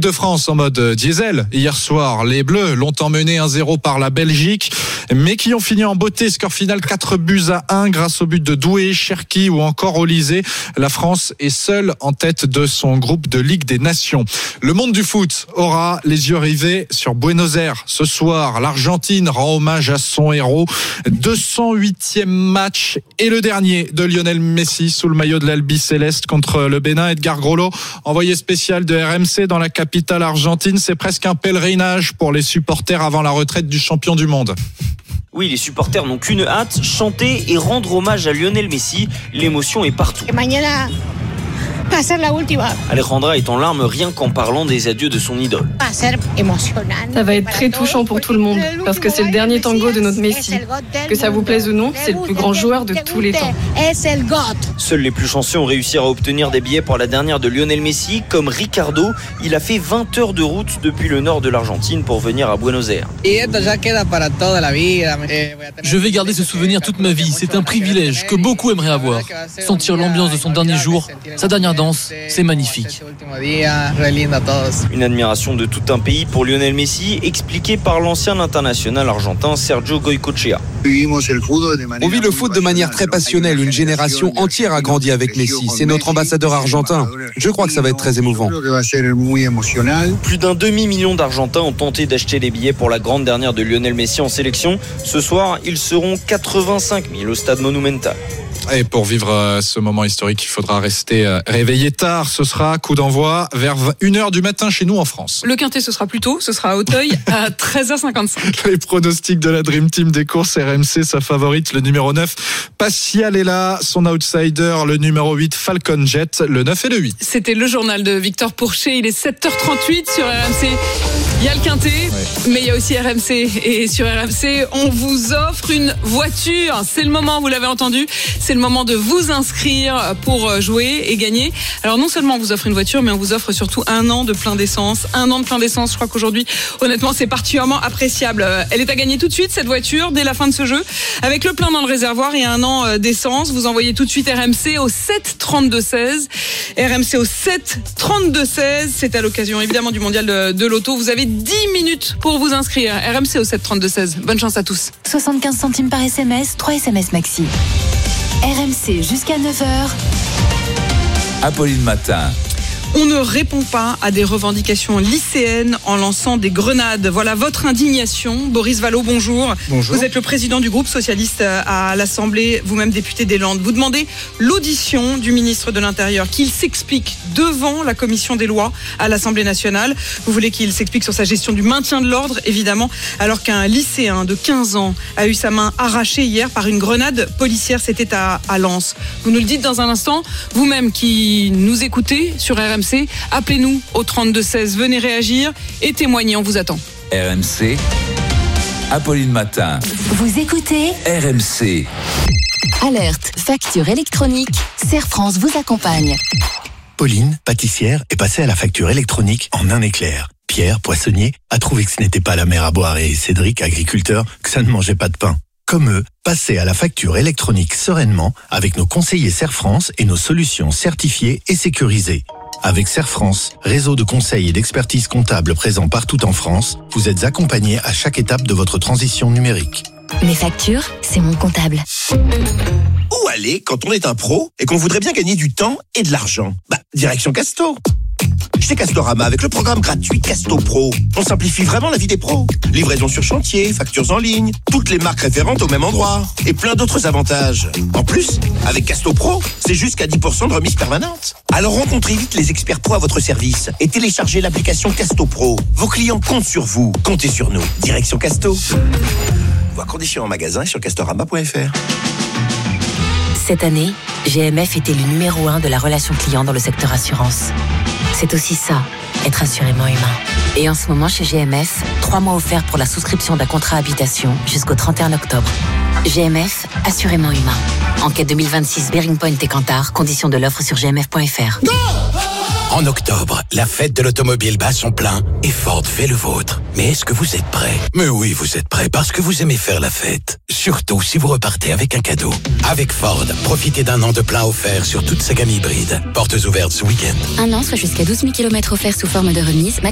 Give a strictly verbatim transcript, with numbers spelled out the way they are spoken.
de France en mode diesel. Hier soir, les Bleus l'ont emmené un zéro par la Belgique, mais qui ont fini en beauté. Score final quatre buts à un grâce au but de Doué, Cherki ou encore Olysée. La France est seule en tête de son groupe de Ligue des Nations. Le monde du foot aura les yeux rivés sur Buenos Aires. Ce soir, l'Argentine rend hommage à son héros. deux cent huitième match et le dernier de Lionel Messi sous le maillot de l'Albi Céleste contre le Bénin. Edgar Groslo, envoyé spécial de R M C dans la capitale argentine. C'est presque un pèlerinage pour les supporters avant la retraite du champion du monde. Oui, les supporters n'ont qu'une hâte, chanter et rendre hommage à Lionel Messi. L'émotion est partout. Mañana va ser la última. Alejandra est en larmes rien qu'en parlant des adieux de son idole. Ça va être très touchant pour tout le monde, parce que c'est le dernier tango de notre Messi. Que ça vous plaise ou non, c'est le plus grand joueur de tous les temps. Seuls les plus chanceux ont réussi à obtenir des billets pour la dernière de Lionel Messi, comme Ricardo. Il a fait vingt heures de route depuis le nord de l'Argentine pour venir à Buenos Aires. Je vais garder ce souvenir toute ma vie. C'est un privilège que beaucoup aimeraient avoir. Sentir l'ambiance de son dernier jour, sa dernière danse, c'est magnifique. Une admiration de tout un pays pour Lionel Messi, expliquée par l'ancien international argentin Sergio Goycochea. On vit le foot de manière très passionnelle. Une génération entière a grandi avec Messi. C'est notre ambassadeur argentin. Je crois que ça va être très émouvant. Plus d'un demi-million d'Argentins ont tenté d'acheter les billets pour la grande dernière de Lionel Messi en sélection. Ce soir, ils seront quatre-vingt-cinq mille au stade Monumental. Et pour vivre ce moment historique, il faudra rester réveillé tard. Ce sera coup d'envoi vers une heure du matin chez nous en France. Le quintet, ce sera plus tôt. Ce sera à Auteuil à treize heures cinquante-cinq. Les pronostics de la Dream Team des courses R M C, sa favorite, le numéro neuf, Pasial est là. Son outsider, le numéro huit, Falcon Jet, le neuf et le huit. C'était le journal de Victor Pourchet. Il est sept heures trente-huit sur R M C. Il y a le quintet, ouais. Mais il y a aussi R M C. Et sur R M C, on vous offre une voiture. C'est le moment, vous l'avez entendu. C'est le moment de vous inscrire pour jouer et gagner. Alors non seulement on vous offre une voiture, mais on vous offre surtout un an de plein d'essence. Un an de plein d'essence, je crois qu'aujourd'hui, honnêtement, c'est particulièrement appréciable. Elle est à gagner tout de suite, cette voiture, dès la fin de ce jeu. Avec le plein dans le réservoir et un an d'essence, vous envoyez tout de suite R M C au sept trente-deux seize. R M C au sept trente-deux seize. C'est à l'occasion évidemment du mondial de, de l'auto. Vous avez dix minutes pour vous inscrire. R M C au sept trente-deux seize. Bonne chance à tous. soixante-quinze centimes par S M S, trois S M S maxi. R M C jusqu'à neuf heures. Apolline Matin. On ne répond pas à des revendications lycéennes en lançant des grenades. Voilà votre indignation. Boris Vallaud, bonjour. Bonjour. Vous êtes le président du groupe socialiste à l'Assemblée, vous-même député des Landes. Vous demandez l'audition du ministre de l'Intérieur, qu'il s'explique devant la commission des lois à l'Assemblée nationale. Vous voulez qu'il s'explique sur sa gestion du maintien de l'ordre, évidemment, alors qu'un lycéen de quinze ans a eu sa main arrachée hier par une grenade policière. C'était à, à Lens. Vous nous le dites dans un instant, vous-même qui nous écoutez sur R M C, appelez-nous au trente-deux seize, venez réagir et témoigner, on vous attend. R M C, Apolline Matin. Vous écoutez R M C. Alerte, facture électronique, Serre France vous accompagne. Pauline, pâtissière, est passée à la facture électronique en un éclair. Pierre, poissonnier, a trouvé que ce n'était pas la mer à boire et Cédric, agriculteur, que ça ne mangeait pas de pain. Comme eux, passez à la facture électronique sereinement avec nos conseillers Serre France et nos solutions certifiées et sécurisées. Avec Serre France, réseau de conseils et d'expertise comptable présent partout en France, vous êtes accompagnés à chaque étape de votre transition numérique. Mes factures, c'est mon comptable. Où aller quand on est un pro et qu'on voudrait bien gagner du temps et de l'argent? Bah, direction Casto. Chez Castorama, avec le programme gratuit Casto Pro, on simplifie vraiment la vie des pros. Livraison sur chantier, factures en ligne, toutes les marques référentes au même endroit et plein d'autres avantages. En plus, avec Casto Pro, c'est jusqu'à dix pour cent de remise permanente. Alors rencontrez vite les experts pros à votre service et téléchargez l'application Casto Pro. Vos clients comptent sur vous, comptez sur nous. Direction Casto. Voir conditions en magasin et sur castorama point f r. Cette année, G M F était le numéro un de la relation client dans le secteur assurance. C'est aussi ça, être assurément humain. Et en ce moment, chez G M F, trois mois offerts pour la souscription d'un contrat habitation jusqu'au trente et un octobre. G M F, assurément humain. Enquête deux mille vingt-six, Bearing Point et Kantar, conditions de l'offre sur g m f point f r. En octobre, la fête de l'automobile bat son plein et Ford fait le vôtre. Mais est-ce que vous êtes prêts? Mais oui, vous êtes prêts parce que vous aimez faire la fête. Surtout si vous repartez avec un cadeau. Avec Ford, profitez d'un an de plein offert sur toute sa gamme hybride. Portes ouvertes ce week-end. Un an, soit jusqu'à douze mille kilomètres offerts sous forme de remise.